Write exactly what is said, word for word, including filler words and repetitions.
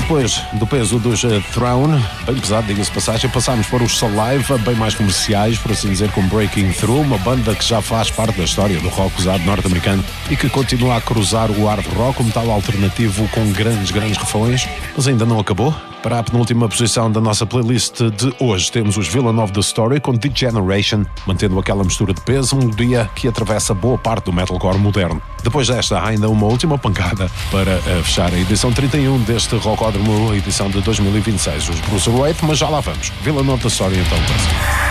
Depois do peso dos uh, Throne, bem pesado, diga-se passagem, passámos para os Saliva, bem mais comerciais, por assim dizer, com Breaking Through, uma banda que já faz parte da história do rock pesado norte-americano e que continua a cruzar o hard rock, um metal alternativo com grandes, grandes refões, mas ainda não acabou. Para a penúltima posição da nossa playlist de hoje temos os Villain of the Story com Degeneration, mantendo aquela mistura de peso, um dia que atravessa boa parte do metalcore moderno. Depois desta, há ainda uma última pancada para uh, fechar a edição trinta e um deste Rockódromo, edição de dois mil e vinte e seis, os Bruce Wraith, mas já lá vamos. Villain of the Story então.